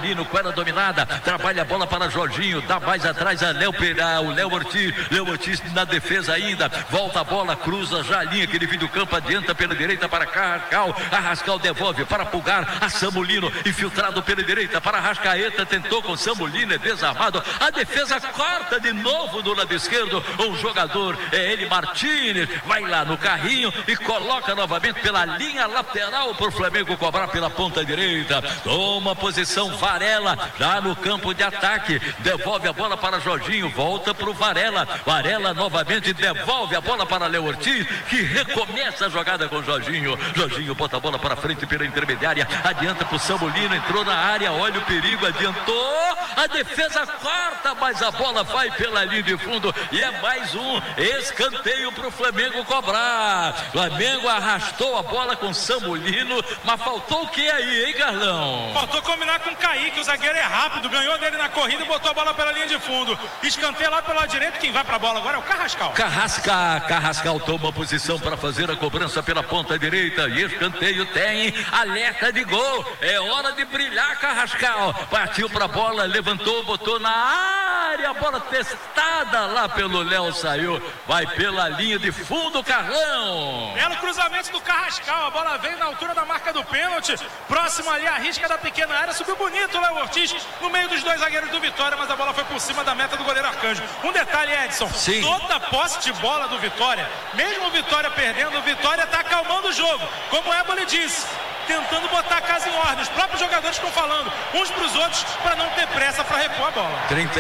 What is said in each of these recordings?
Carlino com ela dominada, trabalha a bola para Jorginho, dá mais atrás a o Léo Ortiz na defesa ainda, volta a bola, cruza já a linha que divide o campo, adianta pela direita para Arrascal devolve para Pulgar, a Samulino infiltrado pela direita para Arrascaeta, tentou com Samulino, é desarmado, a defesa corta de novo do lado esquerdo, um jogador, é ele, Martínez, vai lá no carrinho e coloca novamente pela linha lateral para o Flamengo cobrar pela ponta direita, toma posição Varela, já no campo de ataque, devolve a bola para Jorginho, volta para o Varela novamente devolve a bola para Léo Ortiz, que recomeça a jogada com Jorginho bota a bola para frente pela intermediária, adianta para o Samulino, entrou na área, olha o perigo, adiantou, a defesa corta, mas a bola vai pela linha de fundo e é mais um escanteio para o Flamengo cobrar. Flamengo arrastou a bola com Samulino, mas faltou o que aí, hein, Carlão? Faltou combinar com o Kaique, o zagueiro é rápido, ganhou dele na corrida e botou a bola pela linha de fundo. Escanteio lá pelo lado direito, quem vai pra bola agora é o Carrascal. Carrascal toma posição para fazer a cobrança pela ponta direita e escanteio tem alerta de gol, é hora de brilhar. Carrascal partiu pra bola, levantou, botou na área, a bola testada lá pelo Léo, saiu, vai pela linha de fundo, Carlão. Belo cruzamento do Carrascal, a bola veio na altura da marca do pênalti, próximo ali à risca da pequena área, subiu bonito o Léo Ortiz no meio dos dois zagueiros do Vitória, mas a bola foi por cima da meta do goleiro Arcanjo. Um detalhe, Edson, sim, toda posse de bola do Vitória, mesmo o Vitória perdendo, o Vitória está acalmando o jogo, como o Éboli disse, tentando botar a casa em ordem. Os próprios jogadores estão falando uns para os outros para não ter pressa para repor a bola.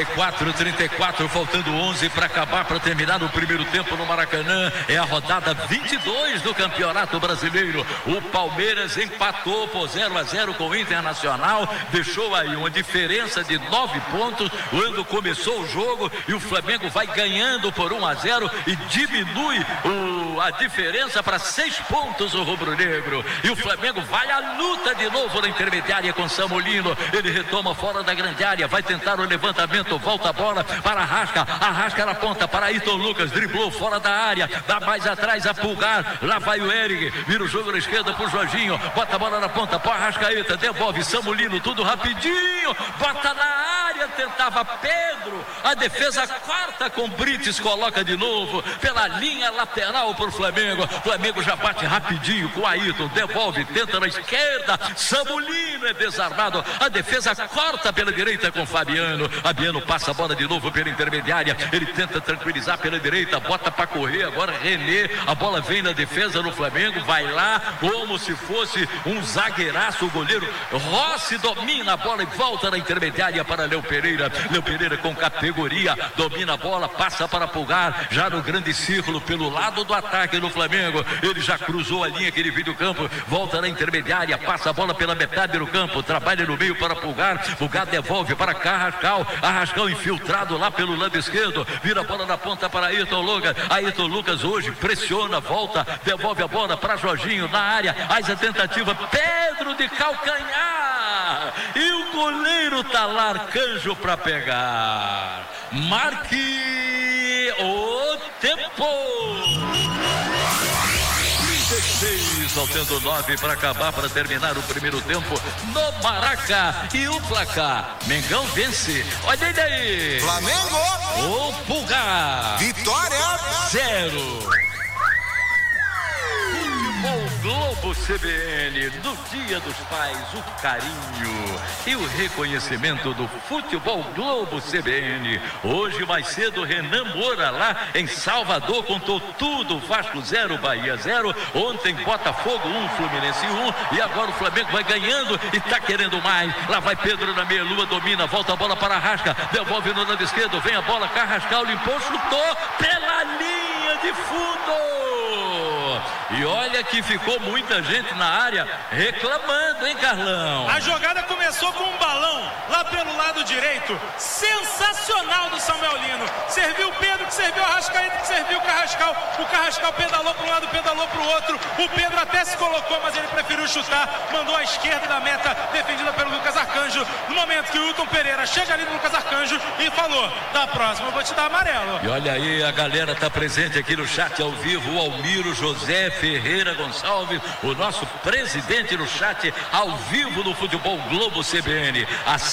34, faltando 11 para acabar, para terminar o primeiro tempo no Maracanã. É a rodada 22 do Campeonato Brasileiro. O Palmeiras empatou por 0-0 com o Internacional, deixou aí uma diferença de 9 pontos quando começou o jogo, e o Flamengo vai ganhando por 1-0 e diminui a diferença para 6 pontos o rubro-negro, e o Flamengo vai à luta de novo na intermediária com Samulino, ele retoma fora da grande área, vai tentar o levantamento, volta a bola para Arrasca na ponta para Ayrton Lucas, driblou fora da área, dá mais atrás a Pulgar, lá vai o Eric, vira o jogo na esquerda pro Jorginho, bota a bola na ponta para Arrascaeta, devolve Samulino, tudo rapidinho, bota na área, tentava Pedro, a defesa quarta com Brites, coloca de novo pela linha lateral pro Flamengo já bate rapidinho com Ayrton, devolve, tenta na esquerda, Samulino é desarmado, a defesa corta pela direita com Fabiano passa a bola de novo pela intermediária, ele tenta tranquilizar pela direita, bota para correr agora René, a bola vem na defesa no Flamengo, vai lá como se fosse um zagueiraço, o goleiro Rossi domina a bola e volta na intermediária para Léo Pereira com categoria, domina a bola, passa para Pulgar, já no grande círculo pelo lado do ataque do Flamengo, ele já cruzou a linha que divide o campo, volta na intermediária, passa a bola pela metade do campo, trabalha no meio para Pulgar devolve para Arrascal infiltrado lá pelo lado esquerdo, vira a bola na ponta para Ayrton Lucas hoje pressiona, volta, devolve a bola para Jorginho na área, faz a tentativa, Pedro de calcanhar e o goleiro tá lá, Arcanjo para pegar, marque o tempo. 36, faltando 9 para acabar, para terminar o primeiro tempo no Maraca, e o placar, Mengão vence, olha ele aí, Flamengo, o Pulgar, Vitória 0. O Globo CBN, no Dia dos Pais, o carinho e o reconhecimento do Futebol Globo CBN. Hoje mais cedo, Renan Moura lá em Salvador contou tudo, Vasco 0, Bahia 0, ontem Botafogo 1, Fluminense 1, e agora o Flamengo vai ganhando e tá querendo mais, lá vai Pedro na meia-lua, domina, volta a bola para Arrasca, devolve no lado esquerdo, vem a bola, Carrascal limpou, chutou pela linha de fundo. E olha que ficou muita gente na área reclamando, hein, Carlão? A jogada começou com um balão lá pelo lado direito, sensacional do Samuel Lino. Serviu o Pedro, que serviu o Arrascaeta, que serviu o Carrascal. O Carrascal pedalou para um lado, pedalou para o outro. O Pedro até se colocou, mas ele preferiu chutar. Mandou à esquerda da meta, defendida pelo Lucas Arcanjo. No momento que o Hilton Pereira chega ali no Lucas Arcanjo e falou: da próxima eu vou te dar amarelo. E olha aí, a galera tá presente aqui no chat ao vivo, o Almiro José Ferreira Gonçalves, o nosso presidente no chat ao vivo no Futebol Globo CBN.